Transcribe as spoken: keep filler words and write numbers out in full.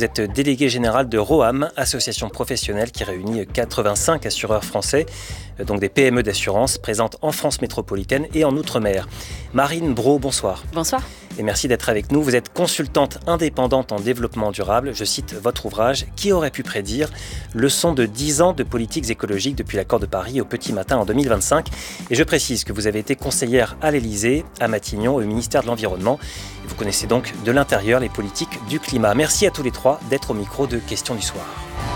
Vous êtes délégué général de Roham, association professionnelle qui réunit quatre-vingt-cinq assureurs français, donc des P M E d'assurance présentes en France métropolitaine et en Outre-mer. Marine Brault, bonsoir. Bonsoir. Et merci d'être avec nous. Vous êtes consultante indépendante en développement durable. Je cite votre ouvrage « Qui aurait pu prédire ? Leçon de dix ans de politiques écologiques depuis l'accord de Paris au petit matin en deux mille vingt-cinq ». Et je précise que vous avez été conseillère à l'Élysée, à Matignon et au ministère de l'Environnement. Vous connaissez donc de l'intérieur les politiques du climat. Merci à tous les trois d'être au micro de Questions du soir.